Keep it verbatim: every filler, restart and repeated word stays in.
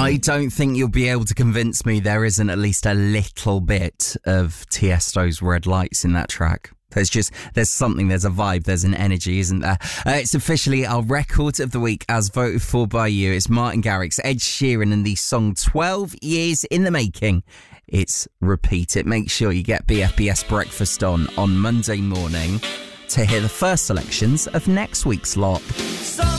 I don't think you'll be able to convince me there isn't at least a little bit of Tiesto's Red Lights in that track. There's just, there's something, there's a vibe, there's an energy, isn't there? Uh, it's officially our record of the week as voted for by you. It's Martin Garrix, Ed Sheeran and the song twelve years in the Making. It's Repeat It. Make sure you get B F B S Breakfast on on Monday morning to hear the first selections of next week's lot.